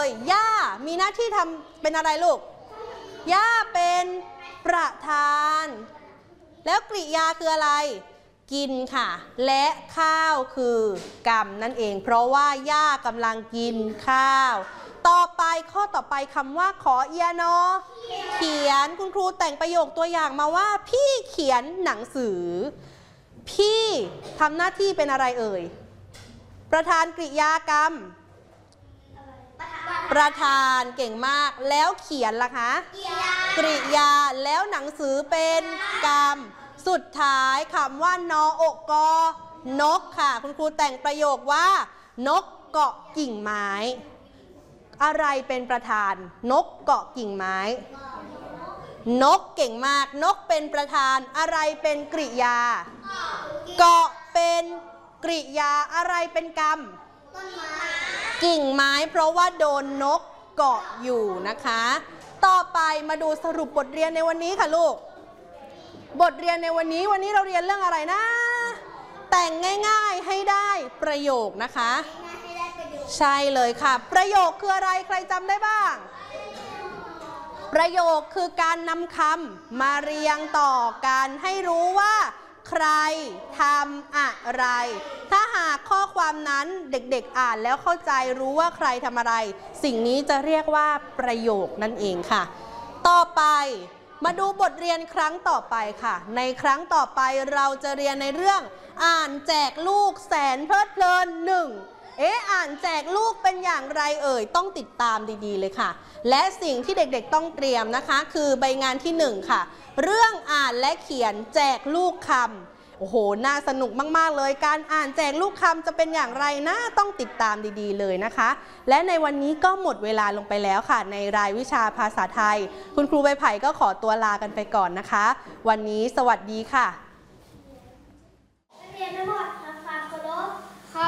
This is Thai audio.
เลยย่ามีหน้าที่ทำเป็นอะไรลูกย่าเป็นประธานแล้วกริยาคืออะไรกินค่ะและข้าวคือกรรมนั่นเองเพราะว่าย่ากำลังกินข้าวต่อไปข้อต่อไปคำว่าขอเอียนอเขียนคุณครูแต่งประโยคตัวอย่างมาว่าพี่เขียนหนังสือพี่ทำหน้าที่เป็นอะไรเอ่ยประธานกริยากรรมประธานเก่งมากแล้วเขียนล่ะคะกริยาแล้วหนังสือเป็นกรรมสุดท้ายคำว่านออกกนกค่ะคุณครูแต่งประโยคว่านกเกาะกิ่งไม้อะไรเป็นประธานนกเกาะกิ่งไม้นกเก่งมากนกเป็นประธานอะไรเป็นกริยาเกาะเป็นกริยาอะไรเป็นกรรมกิ่งไม้เพราะว่าโดนนกเกาะอยู่นะคะต่อไปมาดูสรุปบทเรียนในวันนี้ค่ะลูกบทเรียนในวันนี้เราเรียนเรื่องอะไรนะแต่งง่ายๆให้ได้ประโยคนะคะใช่เลยค่ะประโยคคืออะไรใครจำได้บ้างประโยคคือการนำคำมาเรียงต่อกันให้รู้ว่าใครทำอะไรถ้าหากข้อความนั้นเด็กๆอ่านแล้วเข้าใจรู้ว่าใครทำอะไรสิ่งนี้จะเรียกว่าประโยคนั่นเองค่ะต่อไปมาดูบทเรียนครั้งต่อไปค่ะในครั้งต่อไปเราจะเรียนในเรื่องอ่านแจกลูกแสนเพลิดเพลินอ่านแจกลูกเป็นอย่างไรเอ่ยต้องติดตามดีๆเลยค่ะและสิ่งที่เด็กๆต้องเตรียมนะคะคือใบงานที่1ค่ะเรื่องอ่านและเขียนแจกลูกคำโอ้โหน่าสนุกมากๆเลยการอ่านแจกลูกคำจะเป็นอย่างไรนะต้องติดตามดีๆเลยนะคะและในวันนี้ก็หมดเวลาลงไปแล้วค่ะในรายวิชาภาษาไทยคุณครูใบไผ่ก็ขอตัวลากันไปก่อนนะคะวันนี้สวัสดีค่ะ